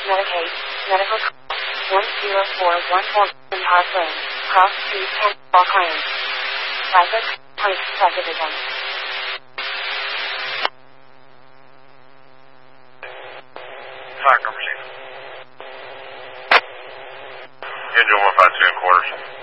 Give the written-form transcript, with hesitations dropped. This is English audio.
Medicaid, medical 10414 in Park Lane, Cross Street, All claims. Private, place, subdivision. Fire number 6. Angel 152 and quarters.